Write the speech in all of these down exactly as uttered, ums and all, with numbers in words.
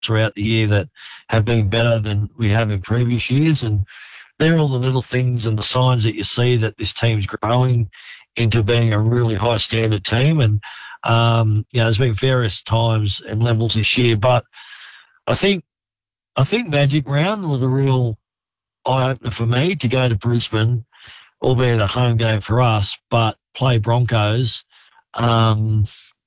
throughout the year that have been better than we have in previous years. And they're all the little things and the signs that you see that this team's growing into being a really high standard team. And, um, you know, there's been various times and levels this year, but I think, I think Magic Round was a real eye-opener for me to go to Brisbane, albeit a home game for us, but play Broncos. Um,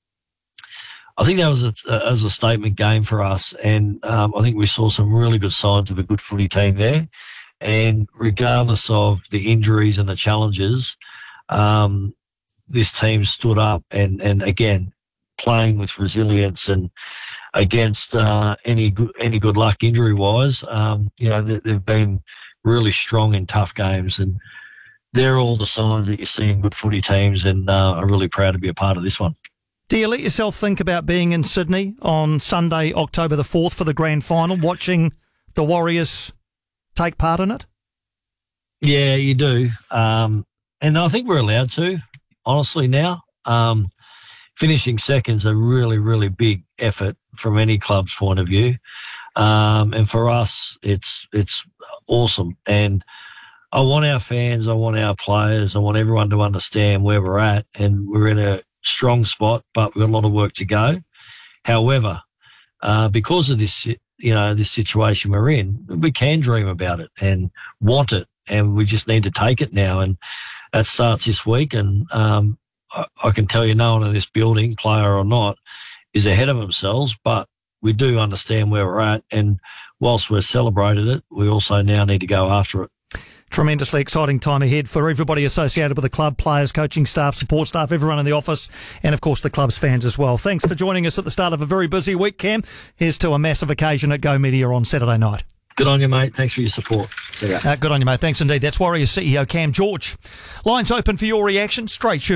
I think that was a, a, was a statement game for us, and um, I think we saw some really good signs of a good footy team there. And regardless of the injuries and the challenges, um, this team stood up and, and again, playing with resilience and against uh, any good, any good luck injury-wise. Um, you know, they, they've been really strong in tough games, and they're all the signs that you see in good footy teams, and uh, I'm really proud to be a part of this one. Do you let yourself think about being in Sydney on Sunday, October the fourth for the grand final, watching the Warriors take part in it? Yeah, you do. Um, and I think we're allowed to, honestly, now. Um, finishing second's a really, really big effort from any club's point of view. Um, and for us, it's it's awesome. And I want our fans, I want our players, I want everyone to understand where we're at. And we're in a strong spot, but we've got a lot of work to go. However, uh, because of this, you know, this situation we're in, we can dream about it and want it, and we just need to take it now. And that starts this week. And um, I, I can tell you no one in this building, player or not, is ahead of themselves, but we do understand where we're at. And whilst we've celebrated it, we also now need to go after it. Tremendously exciting time ahead for everybody associated with the club, players, coaching staff, support staff, everyone in the office, and of course the club's fans as well. Thanks for joining us at the start of a very busy week, Cam. Here's to a massive occasion at Go Media on Saturday night. Good on you, mate. Thanks for your support. See ya. Uh, good on you, mate. Thanks indeed. That's Warriors C E O Cam George. Lines open for your reaction. Straight shoot.